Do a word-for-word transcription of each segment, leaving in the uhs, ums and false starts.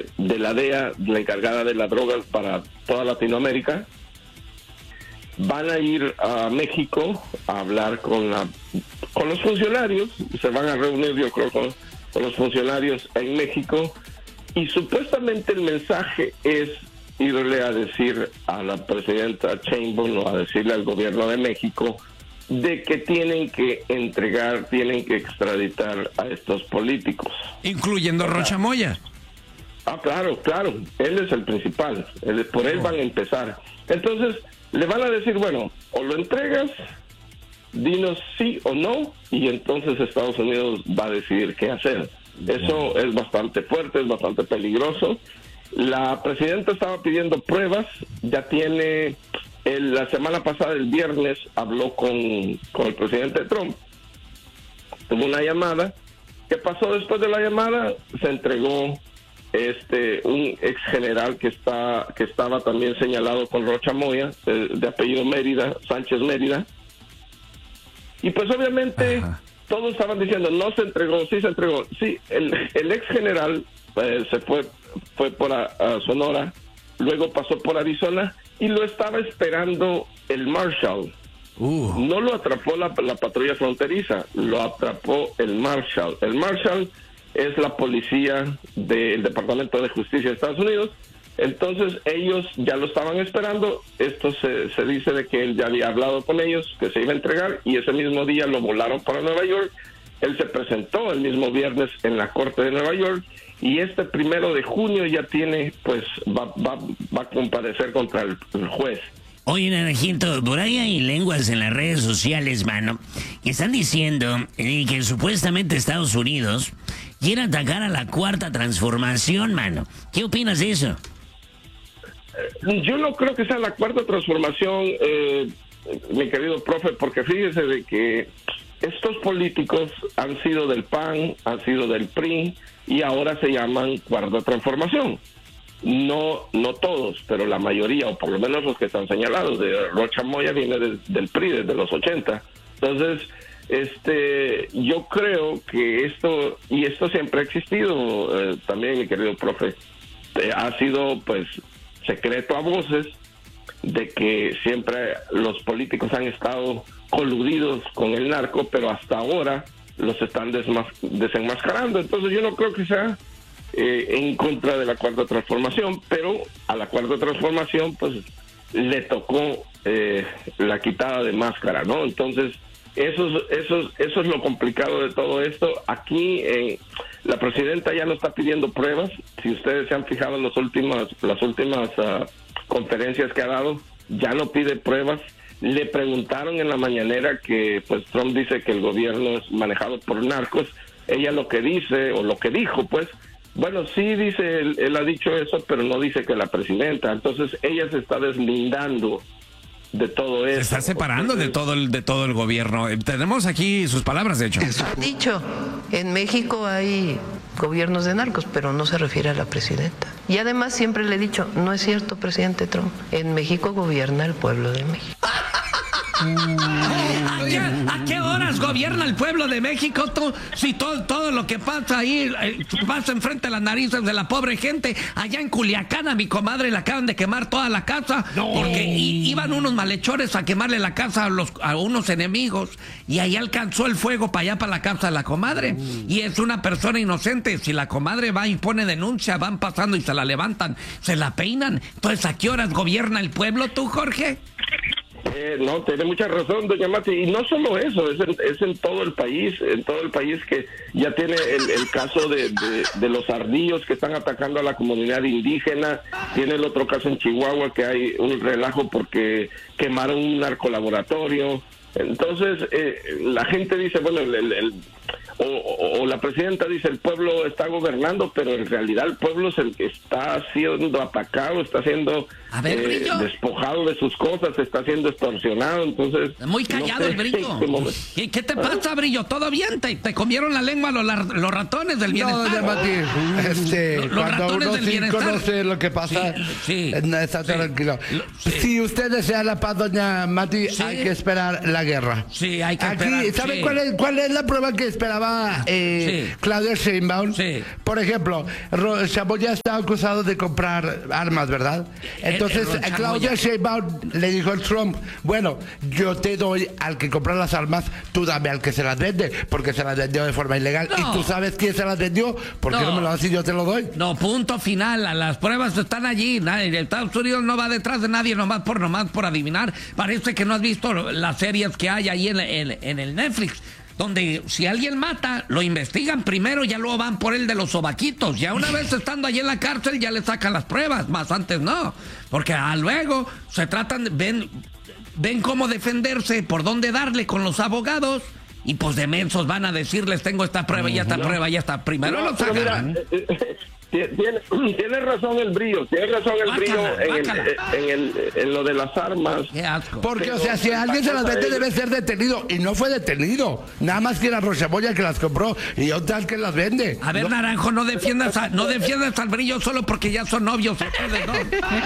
de, de la D E A, la encargada de las drogas para toda Latinoamérica, van a ir a México a hablar con la con los funcionarios, se van a reunir yo creo con, con los funcionarios en México, y supuestamente el mensaje es irle a decir a la presidenta Sheinbaum o a decirle al gobierno de México de que tienen que entregar, tienen que extraditar a estos políticos. Incluyendo Rocha Moya. Ah, claro, claro, él es el principal, él, por él van a empezar. Entonces, le van a decir, bueno, o lo entregas, dinos sí o no, y entonces Estados Unidos va a decidir qué hacer. Eso es bastante fuerte, es bastante peligroso. La presidenta estaba pidiendo pruebas, ya tiene, el, la semana pasada, el viernes, habló con, con el presidente Trump, tuvo una llamada. ¿Qué pasó después de la llamada? Se entregó este un ex general que está que estaba también señalado con Rocha Moya, de, de apellido Mérida, Sánchez Mérida, y pues obviamente Ajá. todos estaban diciendo no se entregó, sí se entregó, sí, el, el ex general eh, se fue fue por a, a Sonora, luego pasó por Arizona y lo estaba esperando el Marshal. Uh. No lo atrapó la, la patrulla fronteriza, lo atrapó el Marshal. El Marshal es la policía del Departamento de Justicia de Estados Unidos. Entonces ellos ya lo estaban esperando. Esto se, se dice de que él ya había hablado con ellos, que se iba a entregar, y ese mismo día lo volaron para Nueva York. Él se presentó el mismo viernes en la Corte de Nueva York, y este primero de junio ya tiene, pues, va, va, va a comparecer contra el, el juez. Oye, Naranjito, por ahí hay lenguas en las redes sociales, mano, que están diciendo eh, que supuestamente Estados Unidos quiere atacar a la Cuarta Transformación, mano. ¿Qué opinas de eso? Yo no creo que sea la Cuarta Transformación, eh, mi querido profe, porque fíjese de que estos políticos han sido del P A N, han sido del P R I, y ahora se llaman Cuarta Transformación. No no todos, pero la mayoría, o por lo menos los que están señalados. De Rocha Moya viene de, del P R I desde los ochenta. Entonces, este, yo creo que esto, y esto siempre ha existido, eh, también, mi querido profe, eh, ha sido pues secreto a voces de que siempre los políticos han estado coludidos con el narco, pero hasta ahora los están desmas- desenmascarando. Entonces yo no creo que sea eh, en contra de la Cuarta Transformación, pero a la Cuarta Transformación pues le tocó eh, la quitada de máscara, ¿no? Entonces eso es, eso es, eso es lo complicado de todo esto. Aquí eh, la presidenta ya no está pidiendo pruebas. Si ustedes se han fijado en las últimas, las últimas uh, conferencias que ha dado, ya no pide pruebas. Le preguntaron en la mañanera que pues Trump dice que el gobierno es manejado por narcos. Ella lo que dice, o lo que dijo, pues, bueno, sí dice, él, él ha dicho eso, pero no dice que la presidenta. Entonces ella se está deslindando de todo eso. Se está separando de todo el, de todo el gobierno. Tenemos aquí sus palabras, de hecho. Ha dicho, en México hay gobiernos de narcos, pero no se refiere a la presidenta. Y además siempre le he dicho, no es cierto, presidente Trump, en México gobierna el pueblo de México. ¿A qué, ¿A qué horas gobierna el pueblo de México? Tú, si todo, todo lo que pasa ahí eh, pasa enfrente de las narices de la pobre gente. Allá en Culiacán a mi comadre le acaban de quemar toda la casa, no. porque i, iban unos malhechores a quemarle la casa a, los, a unos enemigos, y ahí alcanzó el fuego para allá, para la casa de la comadre. Mm. Y es una persona inocente. Si la comadre va y pone denuncia, van pasando y se la levantan, se la peinan. Entonces, ¿a qué horas gobierna el pueblo tú, Jorge? Eh, no, tiene mucha razón, doña Mati, y no solo eso, es en, es en todo el país, en todo el país que ya tiene el, el caso de, de, de los ardillos que están atacando a la comunidad indígena. Tiene el otro caso en Chihuahua, que hay un relajo porque quemaron un narcolaboratorio. Entonces, eh, la gente dice, bueno, el, el, el, o, o, o la presidenta dice, el pueblo está gobernando, pero en realidad el pueblo es el que está siendo atacado, está siendo A ver, eh, Brillo. despojado de sus cosas, está siendo extorsionado, entonces... Muy callado no sé, el Brillo. como- ¿Qué, qué te pasa, Brillo? ¿Todo bien? ¿Te, te comieron la lengua los, lar- los ratones del No, bienestar? doña Mati, este, Los- los cuando ratones uno del sí bienestar. conoce lo que pasa, Sí, sí, eh, no está sí. tranquilo. Lo- sí. Si usted desea la paz, doña Mati, Sí. hay que esperar la guerra. Sí, hay que Aquí, esperar, ¿sabe sí. cuál es, cuál es la prueba que esperaba eh, Sí. Claudia Sheinbaum? Sí. Por ejemplo, Ro- Chamoya está acusado de comprar armas, ¿verdad? Entonces, el Ron a Claudia Chamoya. Sheinbaum le dijo al Trump, bueno, yo te doy al que compra las armas, tú dame al que se las vende, porque se las vendió de forma ilegal. No. ¿Y tú sabes quién se las vendió? ¿Por qué no, No. me lo das y yo te lo doy? No, punto final. Las pruebas están allí. Nadie, Estados Unidos no va detrás de nadie nomás por nomás por adivinar. Parece que no has visto las series que hay ahí en, en- en el Netflix, donde si alguien mata, lo investigan primero, ya luego van por el de los sobaquitos. Ya una vez estando allí en la cárcel, ya le sacan las pruebas, más antes no. Porque ah, luego se tratan, de- ven, ven cómo defenderse, por dónde darle con los abogados. Y pues de mensos van a decirles, tengo esta prueba y esta prueba y esta. Primero No, lo pero mira, sacan. eh, eh, tiene, tiene razón el Brillo, tiene razón el Bácala, Brillo en, el, bácala. eh, en, el, en lo de las armas. Qué asco. Porque, Pero o sea, si la alguien se las cosa vende, es- debe ser detenido. Y no fue detenido. Nada más que era Rochamoya que las compró y otra que las vende. A ver, No- Naranjo, no defiendas, a- no defiendas al Brillo solo porque ya son novios ustedes, ¿no?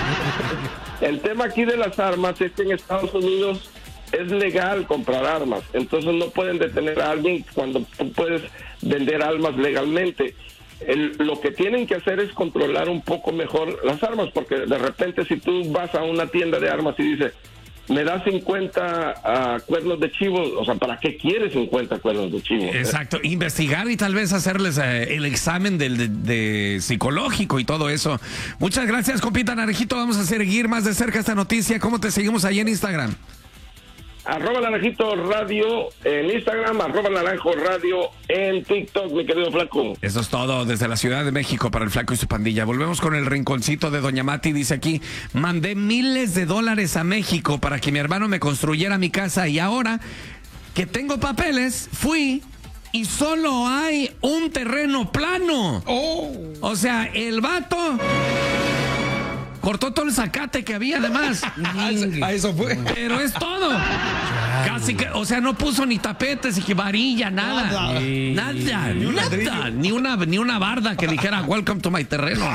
El tema aquí de las armas es que en Estados Unidos es legal comprar armas, entonces no pueden detener a alguien cuando tú puedes vender armas legalmente. El- lo que tienen que hacer es controlar un poco mejor las armas, porque de repente si tú vas a una tienda de armas y dices, me da cincuenta ah, cuernos de chivo, o sea, ¿para qué quieres cincuenta cuernos de chivo? Exacto, investigar y tal vez hacerles eh, el examen del de, de psicológico y todo eso. Muchas gracias, compita Naranjito. Vamos a seguir más de cerca esta noticia. ¿Cómo te seguimos ahí en Instagram? Arroba Naranjito Radio en Instagram, arroba Naranjo Radio en TikTok, mi querido Flaco. Eso es todo desde la Ciudad de México para el Flaco y su pandilla. Volvemos con el rinconcito de Doña Mati. Dice aquí, mandé miles de dólares a México para que mi hermano me construyera mi casa y ahora que tengo papeles, fui y solo hay un terreno plano. O sea, el vato cortó todo el zacate que había además. A eso fue. Pero es todo. Casi que, o sea, no puso ni tapetes y que varilla, nada. Nada. Nada, Ni un nada. ladrillo. Ni una, ni una barda que dijera welcome to my terreno.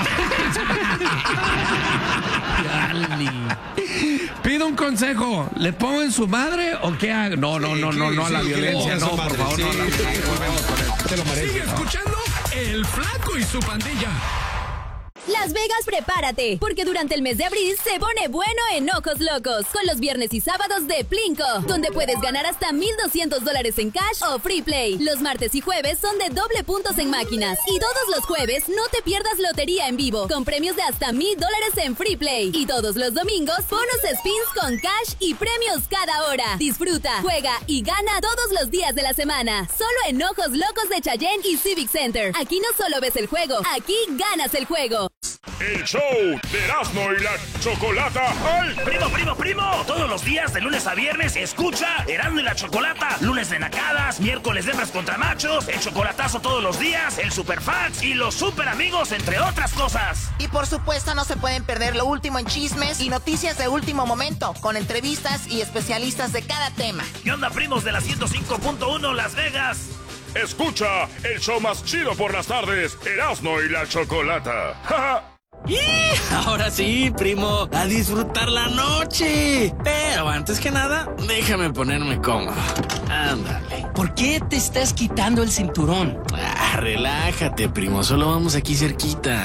Dale. Pido un consejo. ¿Le pongo en su madre o qué hago? No, no, no, no, no a la Sí, que le violencia. ponga No, su por madre. favor, no a la Sí, violencia. Volvemos con él. Se lo merece. Sigue escuchando El Flaco y su pandilla. Las Vegas, prepárate, porque durante el mes de abril se pone bueno en Ojos Locos, con los viernes y sábados de Plinko, donde puedes ganar hasta mil doscientos dólares en cash o free play. Los martes y jueves son de doble puntos en máquinas, y todos los jueves no te pierdas lotería en vivo, con premios de hasta mil dólares en free play. Y todos los domingos, bonus spins con cash y premios cada hora. Disfruta, juega y gana todos los días de la semana, solo en Ojos Locos de Cheyenne y Civic Center. Aquí no solo ves el juego, aquí ganas el juego. El show de Erasmo y la Chocolata. ¡Ay! Primo, primo, primo, todos los días de lunes a viernes escucha Erasmo y la Chocolata. Lunes de nacadas, miércoles de hembras contra machos, el chocolatazo todos los días, el superfans y los super amigos, entre otras cosas. Y por supuesto no se pueden perder lo último en chismes y noticias de último momento, con entrevistas y especialistas de cada tema. ¿Qué onda, primos de la ciento cinco punto uno Las Vegas? Escucha el show más chido por las tardes, Erasmo y la Chocolata. ¡Ja, ja! ¡Y! Ahora sí, primo, a disfrutar la noche. Pero antes que nada, déjame ponerme cómodo. Ándale. ¿Por qué te estás quitando el cinturón? Ah, relájate, primo, solo vamos aquí cerquita.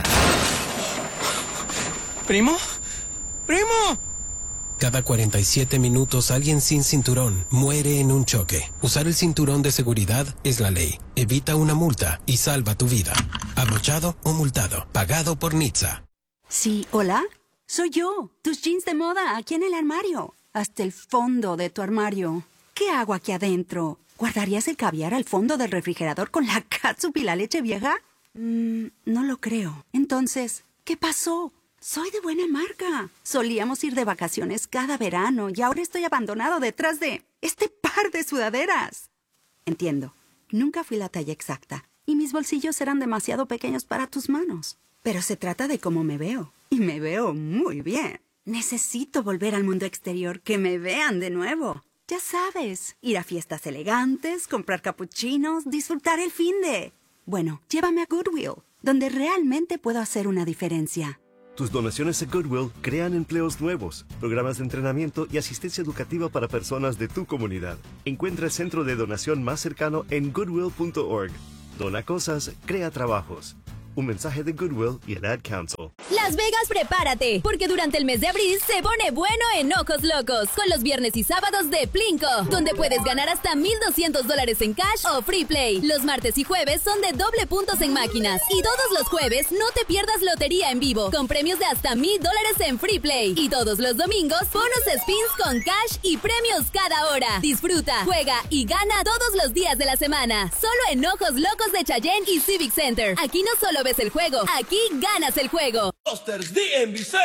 ¿Primo? ¡Primo! Cada cuarenta y siete minutos alguien sin cinturón muere en un choque. Usar el cinturón de seguridad es la ley. Evita una multa y salva tu vida. Abrochado o multado. Pagado por Nitsa. Sí, ¿hola? Soy yo, tus jeans de moda, aquí en el armario. Hasta el fondo de tu armario. ¿Qué hago aquí adentro? ¿Guardarías el caviar al fondo del refrigerador con la catsup y la leche vieja? Mm, no lo creo. Entonces, ¿qué pasó? Soy de buena marca. Solíamos ir de vacaciones cada verano y ahora estoy abandonado detrás de este par de sudaderas. Entiendo. Nunca fui la talla exacta y mis bolsillos eran demasiado pequeños para tus manos. Pero se trata de cómo me veo. Y me veo muy bien. Necesito volver al mundo exterior, que me vean de nuevo. Ya sabes, ir a fiestas elegantes, comprar capuchinos, disfrutar el finde. Bueno, llévame a Goodwill, donde realmente puedo hacer una diferencia. Tus donaciones a Goodwill crean empleos nuevos, programas de entrenamiento y asistencia educativa para personas de tu comunidad. Encuentra el centro de donación más cercano en goodwill punto org. Dona cosas, crea trabajos. Un mensaje de Goodwill y el Ad Council. Las Vegas, prepárate, porque durante el mes de abril se pone bueno en Ojos Locos, con los viernes y sábados de Plinko, donde puedes ganar hasta mil doscientos dólares en cash o free play. Los martes y jueves son de doble puntos en máquinas, y todos los jueves no te pierdas lotería en vivo, con premios de hasta mil dólares en free play. Y todos los domingos, bonus spins con cash y premios cada hora. Disfruta, juega y gana todos los días de la semana, solo en Ojos Locos de Cheyenne y Civic Center. Aquí no solo ves el juego, aquí ganas el juego. Toasters D M V C